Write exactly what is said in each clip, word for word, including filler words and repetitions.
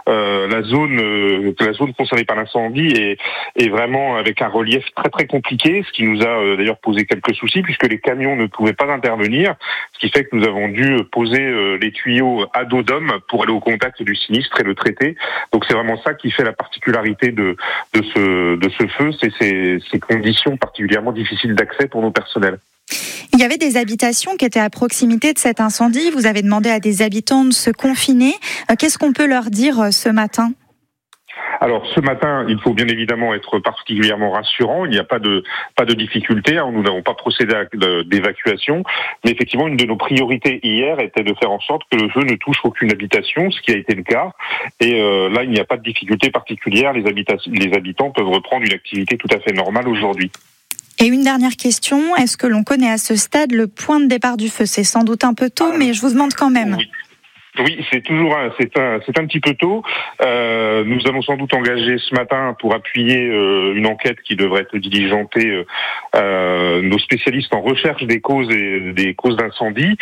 euh, la zone, euh, la zone concernée par l'incendie est, est vraiment avec un relief très très compliqué, ce qui nous a euh, d'ailleurs posé quelques soucis puisque les camions ne pouvaient pas intervenir, ce qui fait que nous avons dû poser euh, les tuyaux à dos d'homme pour aller au contact du sinistre et le traiter. Donc c'est vraiment ça qui fait la particularité de de ce de ce feu, c'est ces, ces conditions particulièrement difficiles d'accès pour nos personnels. Il y avait des habitations qui étaient à proximité de cet incendie. Vous avez demandé à des habitants de se confiner. Qu'est-ce qu'on peut leur dire ce matin ? Alors ce matin, il faut bien évidemment être particulièrement rassurant. Il n'y a pas de pas de difficulté. Nous n'avons pas procédé à d'évacuation, mais effectivement, une de nos priorités hier était de faire en sorte que le feu ne touche aucune habitation, ce qui a été le cas. Et euh, là, il n'y a pas de difficulté particulière. Les habitants, les habitants peuvent reprendre une activité tout à fait normale aujourd'hui. Et une dernière question, est-ce que l'on connaît à ce stade le point de départ du feu ? C'est sans doute un peu tôt, mais je vous demande quand même. Oui. Oui, c'est toujours un, c'est un, c'est un petit peu tôt. Euh, nous allons sans doute engager ce matin pour appuyer euh, une enquête qui devrait être diligentée euh, euh, nos spécialistes en recherche des causes et des causes d'incendie,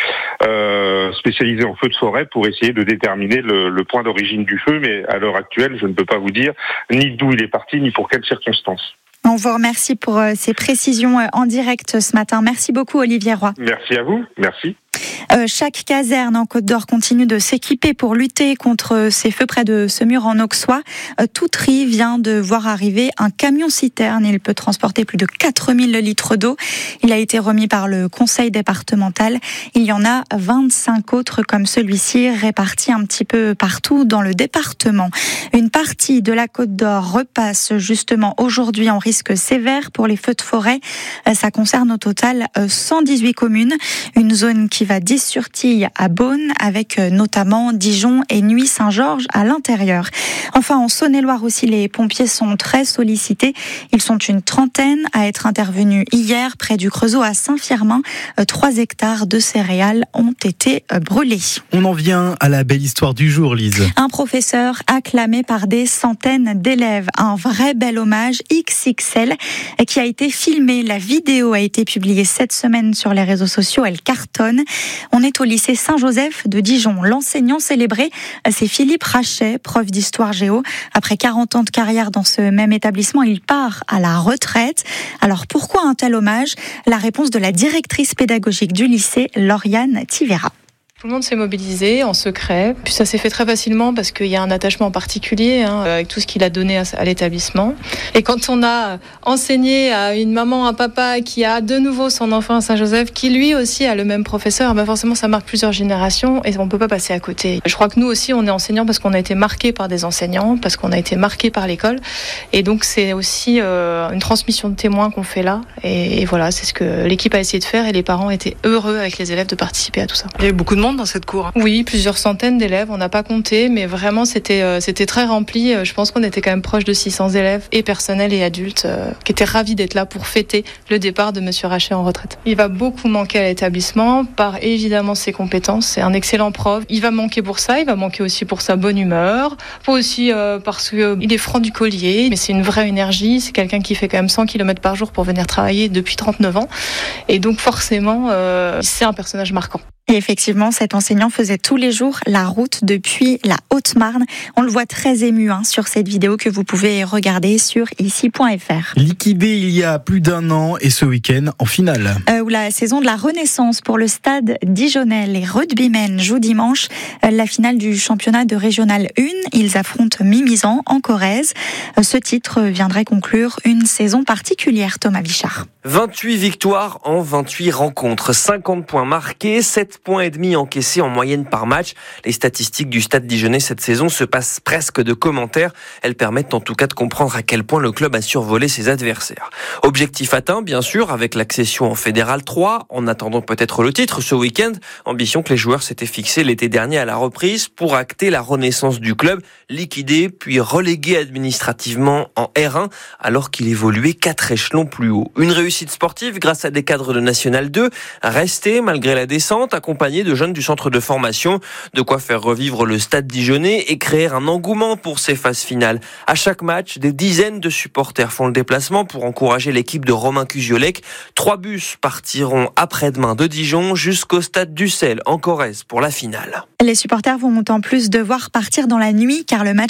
euh, spécialisés en feu de forêt pour essayer de déterminer le, le point d'origine du feu. Mais à l'heure actuelle, je ne peux pas vous dire ni d'où il est parti ni pour quelles circonstances. On vous remercie pour ces précisions en direct ce matin. Merci beaucoup Olivier Roy. Merci à vous. Merci. Euh, chaque caserne en Côte d'Or continue de s'équiper pour lutter contre ces feux près de Semur en Auxois. Euh, Toutry vient de voir arriver un camion-citerne. Il peut transporter plus de quatre mille litres d'eau. Il a été remis par le conseil départemental. Il y en a vingt-cinq autres comme celui-ci répartis un petit peu partout dans le département. Une partie de la Côte d'Or repasse justement aujourd'hui en risque sévère pour les feux de forêt. Euh, ça concerne au total cent dix-huit communes. Une zone qui va d'Is-sur-Tille à Beaune, avec notamment Dijon et Nuits-Saint-Georges à l'intérieur. Enfin, en Saône-et-Loire aussi, les pompiers sont très sollicités. Ils sont une trentaine à être intervenus hier près du Creusot à Saint-Firmin. Trois hectares de céréales ont été brûlés. On en vient à la belle histoire du jour, Lise. Un professeur acclamé par des centaines d'élèves. Un vrai bel hommage X X L qui a été filmé. La vidéo a été publiée cette semaine sur les réseaux sociaux. Elle cartonne. On est au lycée Saint-Joseph de Dijon. L'enseignant célébré, c'est Philippe Rachet, prof d'histoire géo. Après quarante ans de carrière dans ce même établissement, il part à la retraite. Alors pourquoi un tel hommage ? La réponse de la directrice pédagogique du lycée, Lauriane Tivera. Tout le monde s'est mobilisé en secret. Puis ça s'est fait très facilement parce qu'il y a un attachement particulier hein, avec tout ce qu'il a donné à, à l'établissement. Et quand on a enseigné à une maman, un papa qui a de nouveau son enfant à Saint-Joseph, qui lui aussi a le même professeur, ben forcément ça marque plusieurs générations et on ne peut pas passer à côté. Je crois que nous aussi on est enseignants parce qu'on a été marqués par des enseignants, parce qu'on a été marqués par l'école. Et donc c'est aussi euh, une transmission de témoins qu'on fait là. Et, et voilà, c'est ce que l'équipe a essayé de faire et les parents étaient heureux avec les élèves de participer à tout ça. Il y a eu beaucoup de monde dans cette cour. Oui, plusieurs centaines d'élèves, on n'a pas compté, mais vraiment c'était euh, c'était très rempli. Je pense qu'on était quand même proche de six cents élèves et personnels et adultes euh, qui étaient ravis d'être là pour fêter le départ de Monsieur Rachet en retraite. Il va beaucoup manquer à l'établissement par évidemment ses compétences. C'est un excellent prof. Il va manquer pour ça, il va manquer aussi pour sa bonne humeur, pour aussi euh, parce que euh, il est franc du collier, mais c'est une vraie énergie. C'est quelqu'un qui fait quand même cent kilomètres par jour pour venir travailler depuis trente-neuf ans, et donc forcément euh, c'est un personnage marquant. Et effectivement, cet enseignant faisait tous les jours la route depuis la Haute-Marne. On le voit très ému hein, sur cette vidéo que vous pouvez regarder sur ici point f r. Liquidé il y a plus d'un an et ce week-end en finale. Euh, où la saison de la Renaissance pour le stade dijonnais. Les rugbymen jouent dimanche euh, la finale du championnat de Régional un. Ils affrontent Mimizan en Corrèze. Euh, ce titre viendrait conclure une saison particulière, Thomas Bichard. vingt-huit victoires en vingt-huit rencontres, cinquante points marqués, sept points et demi encaissés en moyenne par match. Les statistiques du Stade Dijonnais cette saison se passent presque de commentaires. Elles permettent en tout cas de comprendre à quel point le club a survolé ses adversaires. Objectif atteint, bien sûr, avec l'accession en Fédéral trois, en attendant peut-être le titre ce week-end. Ambition que les joueurs s'étaient fixée l'été dernier à la reprise pour acter la renaissance du club, liquidé puis relégué administrativement en R un alors qu'il évoluait quatre échelons plus haut. Une réussite sportive grâce à des cadres de National deux, restés malgré la descente, accompagné de jeunes du centre de formation, de quoi faire revivre le Stade Dijonnais et créer un engouement pour ces phases finales. À chaque match, des dizaines de supporters font le déplacement pour encourager l'équipe de Romain Cusiolek. Trois bus partiront après-demain de Dijon jusqu'au Stade d'Ussel en Corrèze pour la finale. Les supporters vont en plus devoir partir dans la nuit car le match